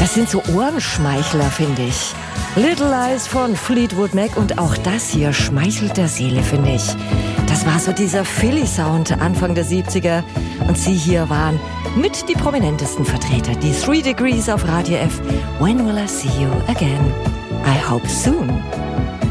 Das sind so Ohrenschmeichler, finde ich. Little Lies von Fleetwood Mac und auch das hier schmeichelt der Seele, finde ich. Das war so dieser Philly-Sound Anfang der 70er und sie hier waren mit die prominentesten Vertreter. Die 3 Degrees auf Radio F. When will I see you again? I hope soon.